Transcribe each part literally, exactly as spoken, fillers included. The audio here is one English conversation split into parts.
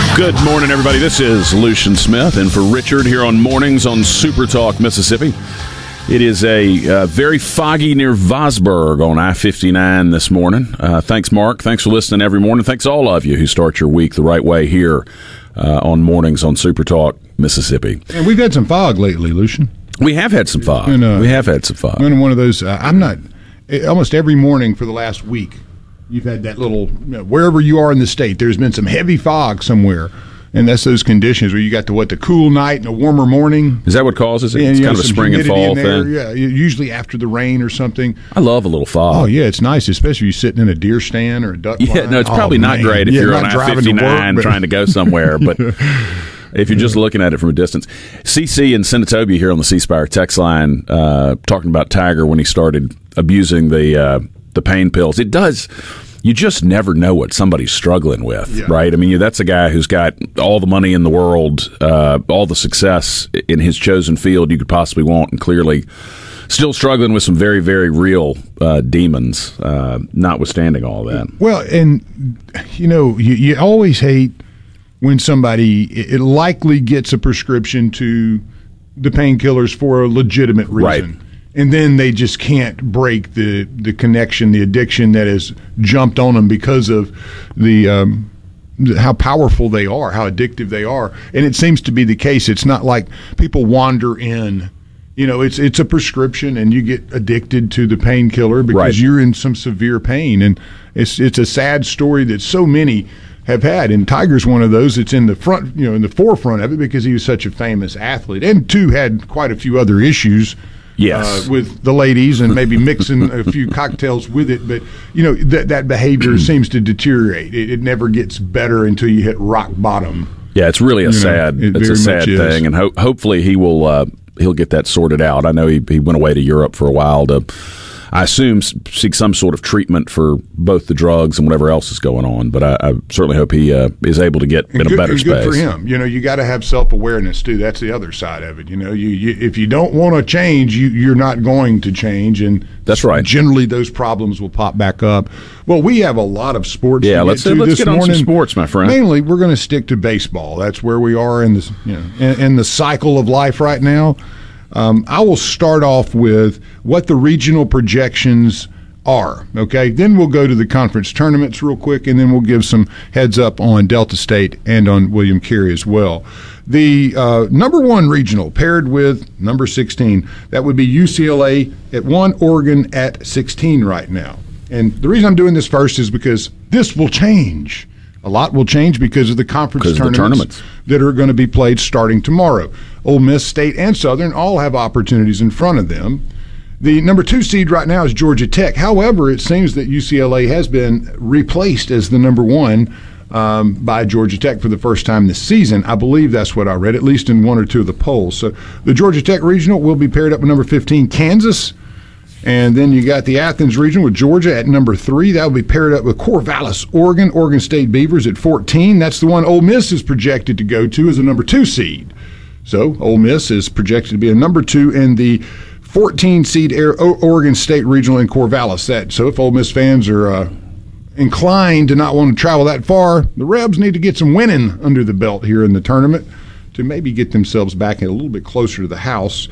Good morning, everybody. This is Lucian Smith, and for Richard here on Mornings on Super Talk, Mississippi. It is a uh, very foggy near Vosburg on I fifty-nine this morning. Uh, thanks, Mark. Thanks for listening every morning. Thanks all of you who start your week the right way here uh, on Mornings on Super Talk, Mississippi. And we've had some fog lately, Lucian. We have had some fog. And, uh, we have had some fog. I'm in one of those. Uh, I'm not almost every morning for the last week. You've had that little, you know, wherever you are in the state, there's been some heavy fog somewhere. And that's those conditions where you got the, what, the cool night and a warmer morning. Is that what causes it? And, it's kind of a spring and fall thing? Yeah, usually after the rain or something. I love a little fog. Oh, yeah, it's nice, especially if you're sitting in a deer stand or a duck Yeah, blind. no, it's probably oh, not man. great if yeah, you're on I fifty-nine to work, trying to go somewhere, but if you're just looking at it from a distance. C C in Senatobia here on the C Spire text line uh, talking about Tiger when he started abusing the uh, the pain pills. It does... You just never know what somebody's struggling with, yeah. right? I mean, that's a guy who's got all the money in the world, uh, all the success in his chosen field you could possibly want, and clearly still struggling with some very, very real uh, demons, uh, notwithstanding all that. Well, and, you know, you, you always hate when somebody it likely gets a prescription to the painkillers for a legitimate reason. Right. And then they just can't break the, the connection, the addiction that has jumped on them because of the um, how powerful they are, how addictive they are. And it seems to be the case. It's not like people wander in. You know, it's it's a prescription, and you get addicted to the painkiller because right. you're in some severe pain. And it's it's a sad story that so many have had. And Tiger's one of those that's in the front, you know, in the forefront of it because he was such a famous athlete, and too had quite a few other issues. Yes. Uh, with the ladies and maybe mixing a few cocktails with it. But, you know, that that behavior seems to deteriorate. It, it never gets better until you hit rock bottom. Yeah, it's really a you sad know, it it's a sad is. thing. And ho- hopefully he will uh, he'll get that sorted out. I know he, he went away to Europe for a while to, I assume, seek some sort of treatment for both the drugs and whatever else is going on. But I, I certainly hope he uh, is able to get and in good, a better and space. Good for him. You know, you got to have self-awareness, too. That's the other side of it. You know, you, you if you don't want to change, you, you're not going to change. And that's right. Generally, those problems will pop back up. Well, we have a lot of sports yeah, to let's, get to let's this get on morning. some sports, my friend. Mainly, we're going to stick to baseball. That's where we are in, this, you know, in, in the cycle of life right now. Um, I will start off with what the regional projections are, okay? Then we'll go to the conference tournaments real quick, and then we'll give some heads up on Delta State and on William Carey as well. The uh, number one regional paired with number sixteen, that would be U C L A at one, Oregon at sixteen right now. And the reason I'm doing this first is because this will change. A lot will change because of the conference tournaments, the tournaments that are going to be played starting tomorrow. Ole Miss, State, and Southern all have opportunities in front of them. The number two seed right now is Georgia Tech. However, it seems that U C L A has been replaced as the number one um, by Georgia Tech for the first time this season. I believe that's what I read, at least in one or two of the polls. So the Georgia Tech Regional will be paired up with number fifteen, Kansas. And then you got the Athens Regional with Georgia at number three. That will be paired up with Corvallis, Oregon, Oregon State Beavers at fourteen. That's the one Ole Miss is projected to go to as a number two seed. So Ole Miss is projected to be a number two in the fourteen seed Oregon State Regional in Corvallis. That so if Ole Miss fans are uh, inclined to not want to travel that far, the Rebs need to get some winning under the belt here in the tournament to maybe get themselves back a little bit closer to the house.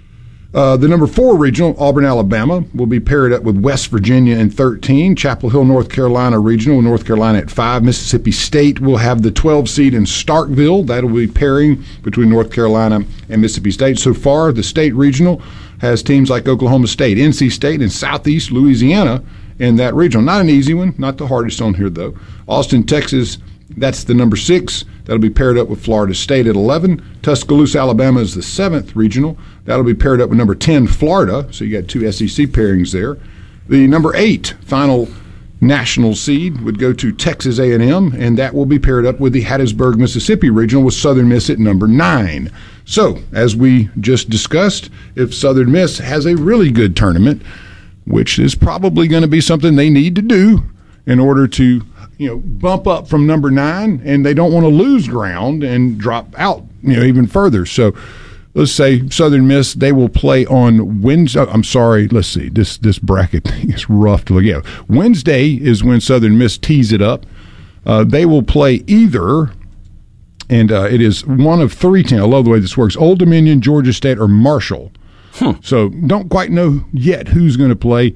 Uh, the number four regional, Auburn, Alabama, will be paired up with West Virginia in thirteen. Chapel Hill, North Carolina regional, North Carolina at five. Mississippi State will have the twelve seed in Starkville. That will be pairing between North Carolina and Mississippi State. So far, the state regional has teams like Oklahoma State, N C State, and Southeast Louisiana in that regional. Not an easy one, not the hardest on here, though. Austin, Texas, that's the number six. That'll be paired up with Florida State at eleven. Tuscaloosa, Alabama is the seventh regional. That'll be paired up with number ten, Florida. So you got two S E C pairings there. The number eight final national seed would go to Texas A and M, and that will be paired up with the Hattiesburg, Mississippi regional with Southern Miss at number nine. So, as we just discussed, if Southern Miss has a really good tournament, which is probably going to be something they need to do in order to, you know, bump up from number nine, and they don't want to lose ground and drop out, you know, even further. So let's say Southern Miss, they will play on Wednesday. I'm sorry, let's see. This this bracket thing is rough to look at. Wednesday is when Southern Miss tees it up. Uh, they will play either And uh, it is one of three teams. I love the way this works. Old Dominion, Georgia State, or Marshall. Huh. So don't quite know yet who's going to play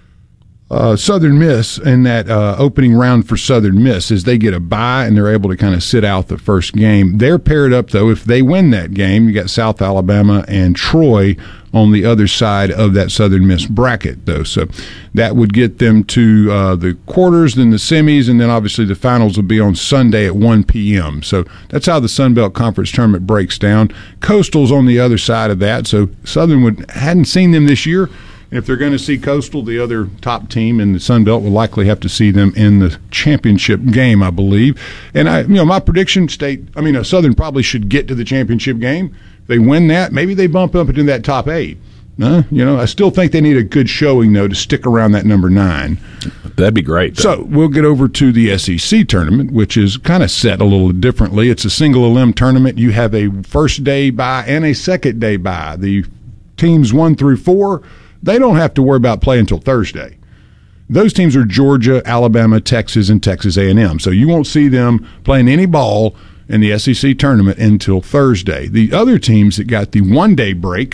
uh, Southern Miss in that uh, opening round for Southern Miss as they get a bye and they're able to kind of sit out the first game. They're paired up, though. If they win that game, you got South Alabama and Troy on the other side of that Southern Miss bracket, though. So that would get them to uh, the quarters, then the semis, and then obviously the finals will be on Sunday at one p.m. So that's how the Sun Belt Conference tournament breaks down. Coastal's on the other side of that, so Southern would hadn't seen them this year. If they're going to see Coastal, the other top team in the Sun Belt will likely have to see them in the championship game, I believe. And I, you know, my prediction, State, I mean, uh, Southern probably should get to the championship game. If they win that, maybe they bump up into that top eight. Uh, you know, I still think they need a good showing, though, to stick around that number nine. That'd be great. Though. So we'll get over to the S E C tournament, which is kind of set a little differently. It's a single-elim tournament. You have a first-day bye and a second-day bye. The teams one through four, they don't have to worry about playing until Thursday. Those teams are Georgia, Alabama, Texas, and Texas A and M. So you won't see them playing any ball in the S E C tournament until Thursday. The other teams that got the one-day break,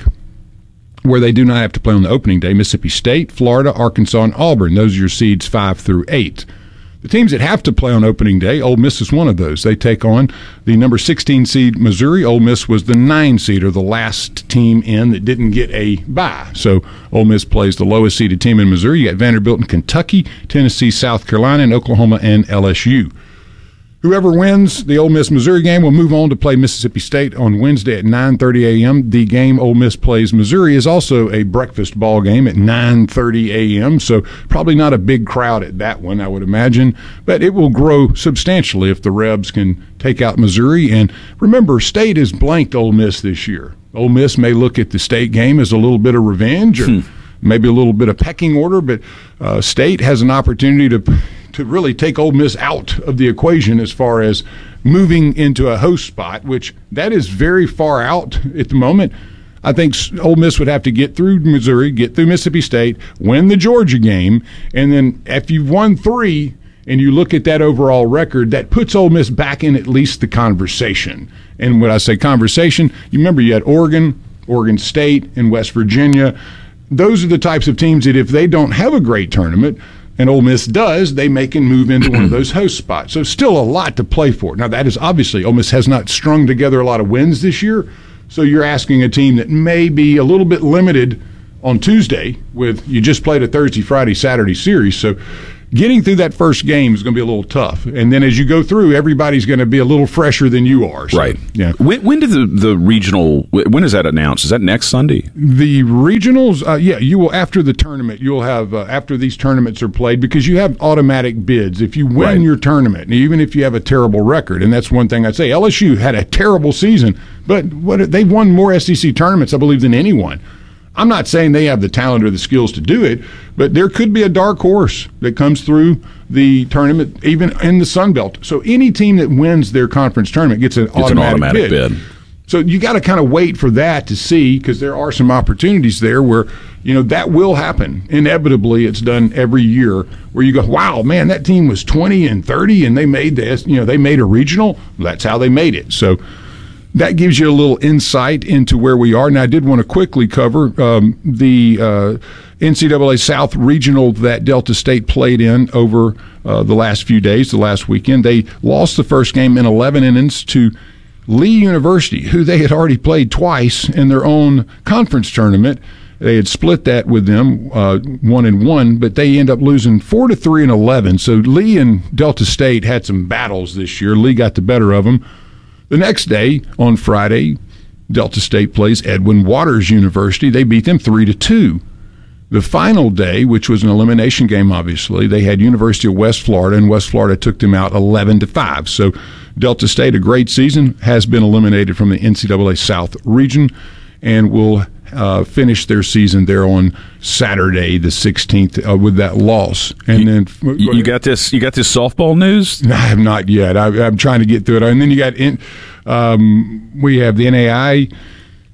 where they do not have to play on the opening day, Mississippi State, Florida, Arkansas, and Auburn. Those are your seeds five through eight. The teams that have to play on opening day, Ole Miss is one of those. They take on the number sixteen seed Missouri. Ole Miss was the nine seed, or the last team in that didn't get a bye. So Ole Miss plays the lowest seeded team in Missouri. You got Vanderbilt and Kentucky, Tennessee, South Carolina, and Oklahoma and L S U. Whoever wins the Ole Miss-Missouri game will move on to play Mississippi State on Wednesday at nine thirty a.m. The game Ole Miss plays Missouri is also a breakfast ball game at nine thirty a.m., so probably not a big crowd at that one, I would imagine, but it will grow substantially if the Rebs can take out Missouri. And remember, State has blanked Ole Miss this year. Ole Miss may look at the State game as a little bit of revenge or hmm. maybe a little bit of pecking order, but uh, State has an opportunity to to really take Ole Miss out of the equation as far as moving into a host spot, which that is very far out at the moment. I think Ole Miss would have to get through Missouri, get through Mississippi State, win the Georgia game, and then if you've won three and you look at that overall record, that puts Ole Miss back in at least the conversation. And when I say conversation, you remember you had Oregon, Oregon State, and West Virginia. Those are the types of teams that if they don't have a great tournament, and Ole Miss does, they may can move into one of those host spots. So still a lot to play for. Now, that is obviously, Ole Miss has not strung together a lot of wins this year, so you're asking a team that may be a little bit limited on Tuesday with, you just played a Thursday, Friday, Saturday series, so getting through that first game is going to be a little tough. And then as you go through, everybody's going to be a little fresher than you are. So, right. Yeah. When, when did the, the regional, when is that announced? Is that next Sunday? The regionals, uh, yeah, you will, after the tournament, you'll have, uh, after these tournaments are played, because you have automatic bids. If you win right. your tournament, even if you have a terrible record, and that's one thing I'd say, L S U had a terrible season, but what they've won more S E C tournaments, I believe, than anyone. I'm not saying they have the talent or the skills to do it, but there could be a dark horse that comes through the tournament, even in the Sun Belt. So any team that wins their conference tournament gets an, automatic, an automatic bid. bid. So you got to kind of wait for that to see, because there are some opportunities there where, you know, that will happen. Inevitably, it's done every year where you go, wow, man, that team was twenty and thirty and they made this, you know, they made a regional. That's how they made it. So that gives you a little insight into where we are. Now, I did want to quickly cover um, the uh, N C double A South Regional that Delta State played in over uh, the last few days, the last weekend. They lost the first game in eleven innings to Lee University, who they had already played twice in their own conference tournament. They had split that with them, uh, one and one, but they end up losing four to three and eleven. So Lee and Delta State had some battles this year. Lee got the better of them. The next day, on Friday, Delta State plays Edwin Waters University. They beat them three to two. The final day, which was an elimination game, obviously, they had University of West Florida, and West Florida took them out eleven to five. So Delta State, a great season, has been eliminated from the N C double A South region and will uh, finish their season there on Saturday, the sixteenth, uh, with that loss. And you, then you, you got this. You got this softball news. I have not yet. I, I'm trying to get through it. And then you got in, um, we have the N A I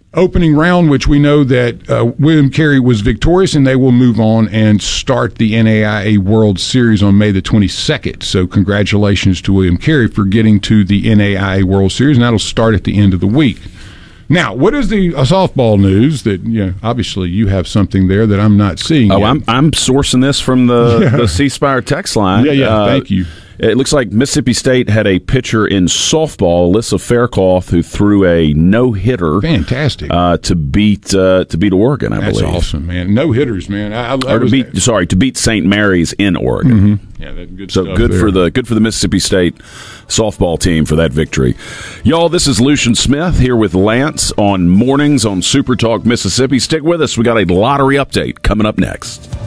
opening round, which we know that uh, William Carey was victorious, and they will move on and start the N A I A World Series on May the twenty-second. So congratulations to William Carey for getting to the N A I A World Series, and that'll start at the end of the week. Now, what is the uh, softball news that, you know, obviously you have something there that I'm not seeing Oh, yet. I'm I'm sourcing this from the, yeah. the C Spire text line. Yeah, yeah, uh, thank you. It looks like Mississippi State had a pitcher in softball, Alyssa Faircloth, who threw a no-hitter. Fantastic. Uh, to beat uh, to beat Oregon, I That's believe. That's awesome, man. No hitters, man. I, I, or to was, beat, sorry, to beat Saint Mary's in Oregon. Mm-hmm. Yeah, that's good so stuff good there. for the good for the Mississippi State softball team for that victory. Y'all, this is Lucian Smith here with Lance on Mornings on Super Talk Mississippi. Stick with us. We got a lottery update coming up next.